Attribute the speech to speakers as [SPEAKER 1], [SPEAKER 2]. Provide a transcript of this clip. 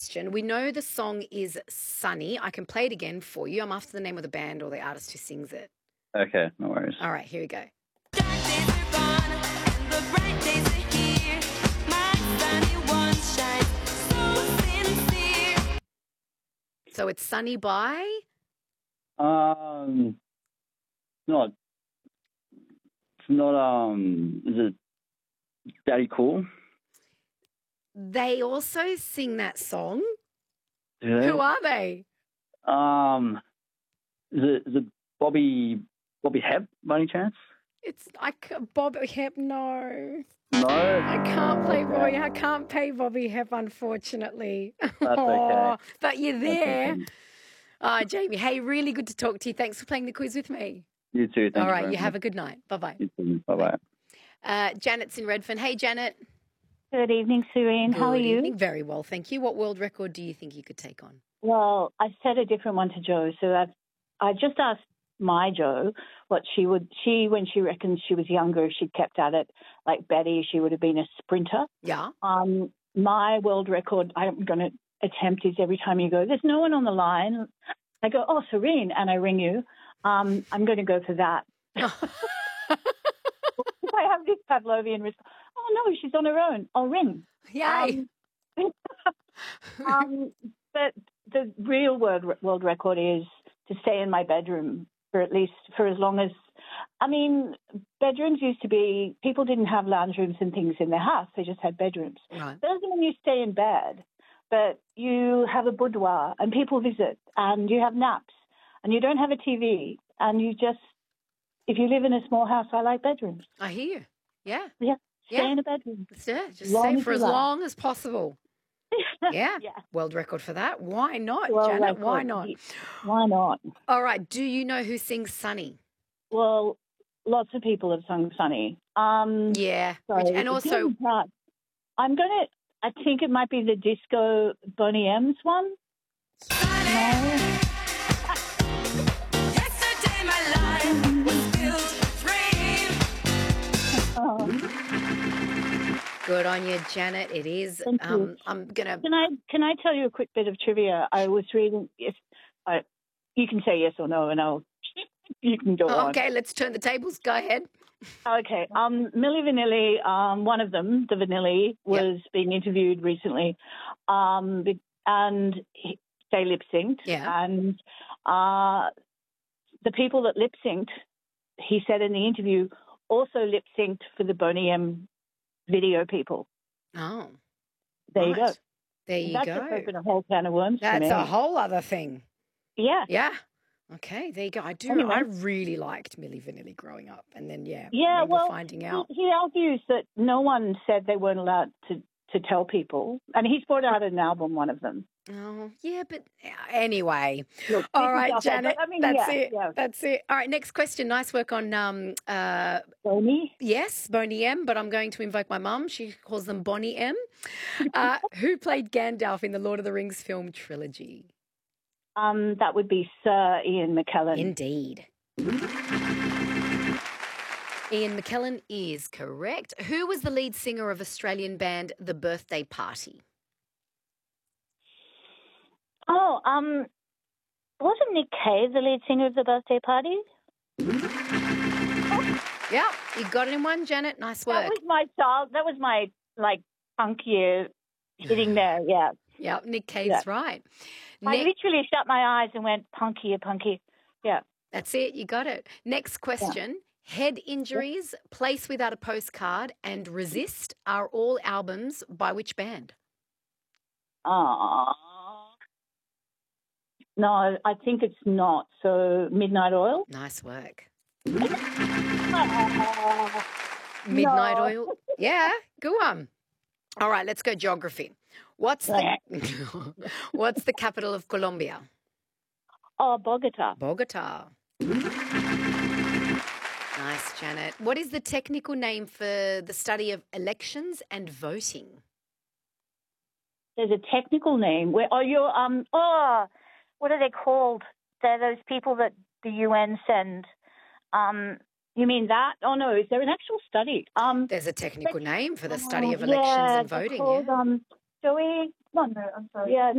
[SPEAKER 1] question. We know the song is Sunny. I can play it again for you. I'm after the name of the band or the artist who sings it.
[SPEAKER 2] Okay, no worries.
[SPEAKER 1] All right, here we go.
[SPEAKER 3] Dark days are gone, and the bright days are here. My sunny one shines so sincere.
[SPEAKER 1] So it's Sunny by?
[SPEAKER 2] Not. It's not. Is it Daddy Cool?
[SPEAKER 1] They also sing that song.
[SPEAKER 2] Do they?
[SPEAKER 1] Who are they?
[SPEAKER 2] Is it Bobby Hebb by any chance?
[SPEAKER 1] It's Bobby Hebb. No,
[SPEAKER 2] No.
[SPEAKER 1] I can't play
[SPEAKER 2] Okay.
[SPEAKER 1] Bobby. I can't pay Bobby Hebb, unfortunately.
[SPEAKER 2] That's okay.
[SPEAKER 1] But you're
[SPEAKER 2] That's
[SPEAKER 1] there.
[SPEAKER 2] okay.
[SPEAKER 1] Jamie, hey, really good to talk to you. Thanks for playing the quiz with me.
[SPEAKER 2] You too. Thank
[SPEAKER 1] All
[SPEAKER 2] you
[SPEAKER 1] right,
[SPEAKER 2] very
[SPEAKER 1] you have a
[SPEAKER 2] much.
[SPEAKER 1] good night. Bye-bye.
[SPEAKER 2] You too. Bye-bye.
[SPEAKER 1] Janet's in Redfern. Hey, Janet.
[SPEAKER 4] Good evening, Serene. How are
[SPEAKER 1] Good
[SPEAKER 4] you?
[SPEAKER 1] evening. Very well, thank you. What world record do you think you could take on?
[SPEAKER 4] Well, I said a different one to Joe, so I just asked my Joe what when she reckons she was younger, if she'd kept at it like Betty, she would have been a sprinter.
[SPEAKER 1] Yeah.
[SPEAKER 4] My world record I'm going to attempt is every time you go, there's no one on the line, I go, oh, Serene, and I ring you. I'm going to go for that. I have this Pavlovian response. Oh, no, she's on her own. I'll ring.
[SPEAKER 1] Yay.
[SPEAKER 4] But the real world record is to stay in my bedroom for as long as, bedrooms used to be, people didn't have lounge rooms and things in their house. They just had bedrooms.
[SPEAKER 1] Right.
[SPEAKER 4] That doesn't mean you stay in bed, but you have a boudoir and people visit and you have naps and you don't have a TV and you just, if you live in a small house, I like bedrooms.
[SPEAKER 1] I hear you. Yeah.
[SPEAKER 4] Yeah. Stay
[SPEAKER 1] Yeah.
[SPEAKER 4] in a bedroom.
[SPEAKER 1] Yeah, just
[SPEAKER 4] Long
[SPEAKER 1] stay
[SPEAKER 4] as
[SPEAKER 1] for
[SPEAKER 4] you
[SPEAKER 1] as
[SPEAKER 4] like.
[SPEAKER 1] long as possible. Yeah.
[SPEAKER 4] Yeah.
[SPEAKER 1] World record for that. Why not,
[SPEAKER 4] Well,
[SPEAKER 1] Janet?
[SPEAKER 4] like,
[SPEAKER 1] Why not?
[SPEAKER 4] Why not?
[SPEAKER 1] All right. Do you know who sings Sunny?
[SPEAKER 4] Well, lots of people have sung Sunny.
[SPEAKER 1] Yeah.
[SPEAKER 4] So
[SPEAKER 1] And also,
[SPEAKER 4] I think it might be the Disco Boney M's one.
[SPEAKER 3] Yesterday my life was filled with rain.
[SPEAKER 1] good on you, Janet. It is.
[SPEAKER 4] Thank you.
[SPEAKER 1] I'm gonna.
[SPEAKER 4] Can I tell you a quick bit of trivia? I was reading. You can say yes or no, and you can go on.
[SPEAKER 1] Okay, let's turn the tables. Go ahead.
[SPEAKER 4] Okay. Milli Vanilli, one of them, the Vanilli, was being interviewed recently, and they lip synced.
[SPEAKER 1] Yeah.
[SPEAKER 4] And the people that lip synced, he said in the interview, also lip synced for the Boney M video people.
[SPEAKER 1] Oh.
[SPEAKER 4] There you go.
[SPEAKER 1] There you
[SPEAKER 4] That
[SPEAKER 1] go.
[SPEAKER 4] just opened a whole can of worms for
[SPEAKER 1] That's
[SPEAKER 4] me.
[SPEAKER 1] a whole other thing.
[SPEAKER 4] Yeah.
[SPEAKER 1] Yeah. Okay, there you go.
[SPEAKER 4] Anyway.
[SPEAKER 1] I really liked Milli Vanilli growing up, and then
[SPEAKER 4] Yeah,
[SPEAKER 1] remember finding out.
[SPEAKER 4] He argues that no one said they weren't allowed to tell people, and he's brought out an album, one of them.
[SPEAKER 1] Oh, yeah, but anyway.
[SPEAKER 4] Look,
[SPEAKER 1] All right,
[SPEAKER 4] this is
[SPEAKER 1] Janet,
[SPEAKER 4] awful, but
[SPEAKER 1] that's it.
[SPEAKER 4] Yeah.
[SPEAKER 1] That's it. All right, next question. Nice work on
[SPEAKER 4] Boney?
[SPEAKER 1] yes, Boney M, but I'm going to invoke my mum. She calls them Bonnie M. Who played Gandalf in the Lord of the Rings film trilogy?
[SPEAKER 4] That would be Sir Ian McKellen.
[SPEAKER 1] Indeed. Ian McKellen is correct. Who was the lead singer of Australian band The Birthday Party?
[SPEAKER 4] Oh, wasn't Nick Cave the lead singer of The Birthday Party?
[SPEAKER 1] Yeah, you got it in one, Janet. Nice work.
[SPEAKER 4] That was my punk year hitting there. Yeah.
[SPEAKER 1] Yeah, Nick Cave's right.
[SPEAKER 4] I literally shut my eyes and went punky. Yeah.
[SPEAKER 1] That's it. You got it. Next question. Yeah. Head Injuries, Place Without a Postcard, and Resist are all albums by which band?
[SPEAKER 4] No, I think it's not. So Midnight Oil?
[SPEAKER 1] Nice work. Midnight Oil? Yeah, go on. All right, let's go geography. What's the capital of Colombia?
[SPEAKER 4] Oh, Bogota.
[SPEAKER 1] Bogota. Nice, Janet. What is the technical name for the study of elections and voting?
[SPEAKER 4] There's a technical name. What are they called? They're those people that the UN send. You mean that? Oh, no. Is there an actual study?
[SPEAKER 1] There's a technical name for the study of elections and voting.
[SPEAKER 4] Called, Joey? No, I'm sorry. Yeah.